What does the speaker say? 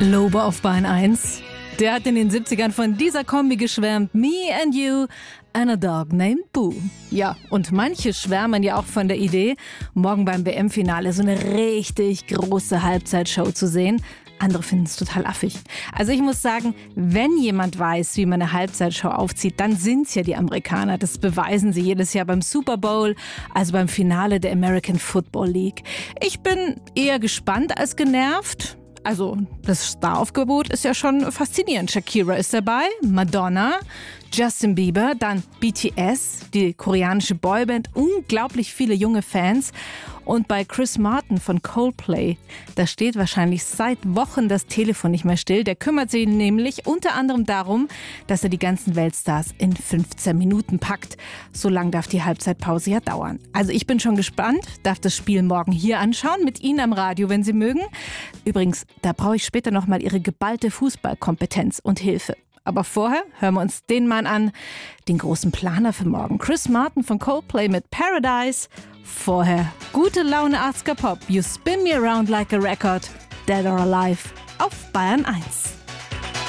Lobe auf Bahn 1. Der hat in den 70ern von dieser Kombi geschwärmt. Me and you and a dog named Boo. Ja, und manche schwärmen ja auch von der Idee, morgen beim WM-Finale so eine richtig große Halbzeitshow zu sehen. Andere finden es total affig. Also ich muss sagen, wenn jemand weiß, wie man eine Halbzeitshow aufzieht, dann sind es ja die Amerikaner. Das beweisen sie jedes Jahr beim Super Bowl, also beim Finale der American Football League. Ich bin eher gespannt als genervt. Also das Staraufgebot ist ja schon faszinierend. Shakira ist dabei, Madonna, Justin Bieber, dann BTS, die koreanische Boyband, unglaublich viele junge Fans. Und bei Chris Martin von Coldplay, da steht wahrscheinlich seit Wochen das Telefon nicht mehr still. Der kümmert sich nämlich unter anderem darum, dass er die ganzen Weltstars in 15 Minuten packt. So lang darf die Halbzeitpause ja dauern. Also ich bin schon gespannt, darf das Spiel morgen hier anschauen, mit Ihnen am Radio, wenn Sie mögen. Übrigens, da brauche ich später nochmal Ihre geballte Fußballkompetenz und Hilfe. Aber vorher hören wir uns den Mann an, den großen Planer für morgen. Chris Martin von Coldplay mit Paradise. Vorher gute Laune 80er Pop. You spin me around like a record. Dead or alive auf Bayern 1.